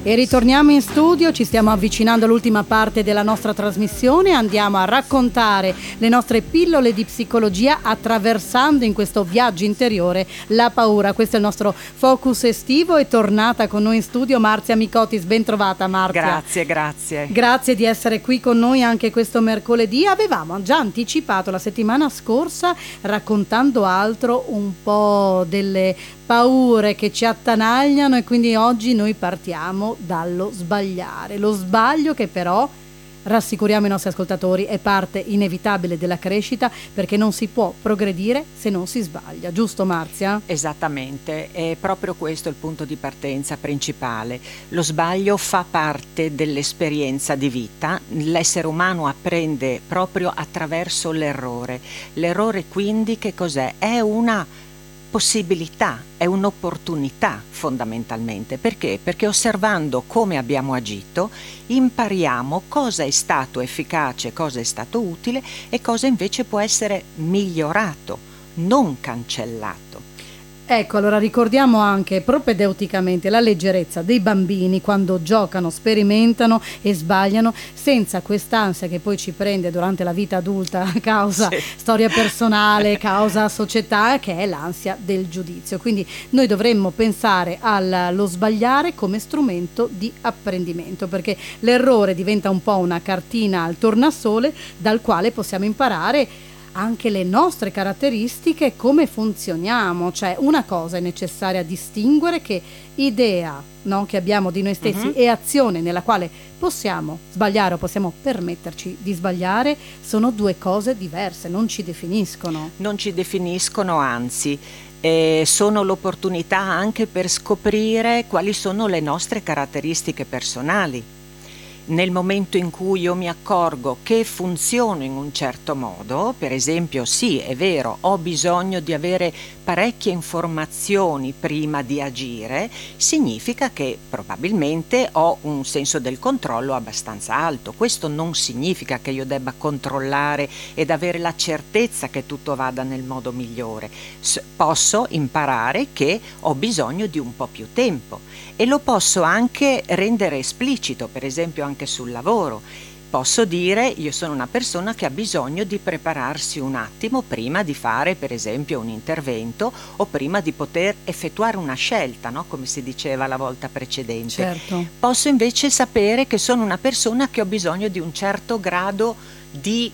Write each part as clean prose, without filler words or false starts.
E ritorniamo in studio, ci stiamo avvicinando all'ultima parte della nostra trasmissione, andiamo a raccontare le nostre pillole di psicologia attraversando in questo viaggio interiore la paura. Questo è il nostro focus estivo. È tornata con noi in studio Marzia Micotis, ben trovata Marzia. Grazie. Grazie di essere qui con noi anche questo mercoledì. Avevamo già anticipato la settimana scorsa, raccontando altro, un po' delle paure che ci attanagliano, e quindi oggi noi partiamo dallo sbagliare. Lo sbaglio che però, rassicuriamo i nostri ascoltatori, è parte inevitabile della crescita, perché non si può progredire se non si sbaglia, giusto Marzia? Esattamente, è proprio questo il punto di partenza principale. Lo sbaglio fa parte dell'esperienza di vita, l'essere umano apprende proprio attraverso l'errore. L'errore quindi che cos'è? È una possibilità, è un'opportunità fondamentalmente. Perché? Perché osservando come abbiamo agito impariamo cosa è stato efficace, cosa è stato utile e cosa invece può essere migliorato, non cancellato. Ecco, allora ricordiamo anche propedeuticamente la leggerezza dei bambini quando giocano, sperimentano e sbagliano, senza quest'ansia che poi ci prende durante la vita adulta causa storia personale, causa società, che è l'ansia del giudizio. Quindi noi dovremmo pensare allo sbagliare come strumento di apprendimento, perché l'errore diventa un po' una cartina al tornasole dal quale possiamo imparare anche le nostre caratteristiche, come funzioniamo. Cioè, una cosa è necessaria distinguere, che idea, no, che abbiamo di noi stessi e azione nella quale possiamo sbagliare o possiamo permetterci di sbagliare sono due cose diverse, non ci definiscono. Non ci definiscono, anzi sono l'opportunità anche per scoprire quali sono le nostre caratteristiche personali. Nel momento in cui io mi accorgo che funziono in un certo modo, per esempio, sì, è vero, ho bisogno di avere parecchie informazioni prima di agire, significa che probabilmente ho un senso del controllo abbastanza alto. Questo non significa che io debba controllare ed avere la certezza che tutto vada nel modo migliore. Posso imparare che ho bisogno di un po' più tempo e lo posso anche rendere esplicito, per esempio anche sul lavoro. Posso dire: io sono una persona che ha bisogno di prepararsi un attimo prima di fare, per esempio, un intervento o prima di poter effettuare una scelta, no? Come si diceva la volta precedente. Certo. Posso invece sapere che sono una persona che ho bisogno di un certo grado di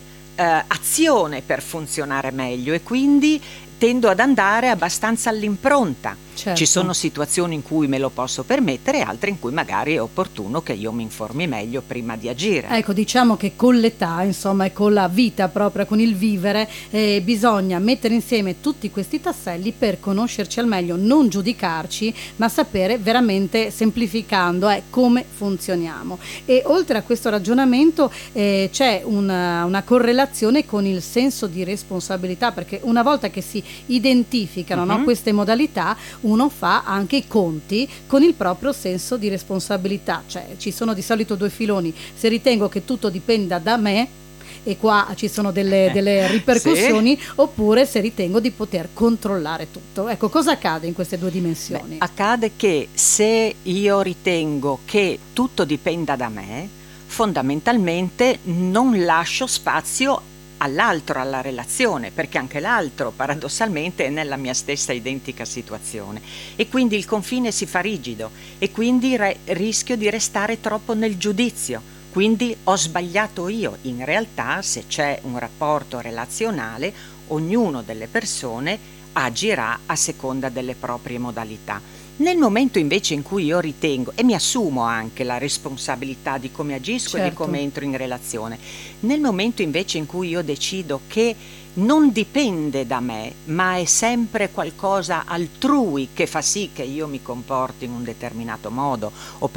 azione per funzionare meglio, e quindi tendo ad andare abbastanza all'impronta. Certo. Ci sono situazioni in cui me lo posso permettere, altre in cui magari è opportuno che io mi informi meglio prima di agire. Ecco, diciamo che con l'età, insomma, e con la vita propria, con il vivere, bisogna mettere insieme tutti questi tasselli per conoscerci al meglio, non giudicarci, ma sapere veramente, semplificando, come funzioniamo. E oltre a questo ragionamento c'è una correlazione con il senso di responsabilità, perché una volta che si identificano, no, queste modalità, uno fa anche i conti con il proprio senso di responsabilità. Cioè, ci sono di solito due filoni: se ritengo che tutto dipenda da me, e qua ci sono delle ripercussioni, sì, oppure se ritengo di poter controllare tutto. Ecco, cosa accade in queste due dimensioni? Accade che se io ritengo che tutto dipenda da me, fondamentalmente non lascio spazio all'altro, alla relazione, perché anche l'altro paradossalmente è nella mia stessa identica situazione, e quindi il confine si fa rigido e quindi rischio di restare troppo nel giudizio. Quindi ho sbagliato io. In realtà, se c'è un rapporto relazionale, ognuno delle persone agirà a seconda delle proprie modalità. Nel momento invece in cui io ritengo, e mi assumo anche la responsabilità di come agisco, certo, e di come entro in relazione, nel momento invece in cui io decido che non dipende da me, ma è sempre qualcosa altrui che fa sì che io mi comporti in un determinato modo, o